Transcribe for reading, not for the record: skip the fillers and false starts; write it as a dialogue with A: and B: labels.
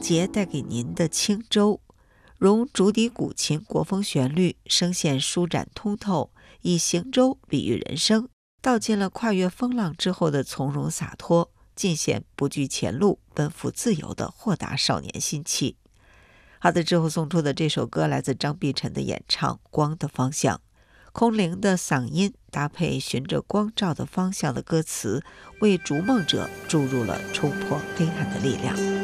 A: 节带给您的轻舟，融竹笛古琴国风旋律，声线舒展通透，以行舟比喻人生，道尽了跨越风浪之后的从容洒脱，尽显不惧前路、奔赴自由的豁达少年心气。好的，之后送出的这首歌来自张碧晨的演唱《光的方向》，空灵的嗓音搭配循着光照的方向的歌词，为逐梦者注入了冲破黑暗的力量。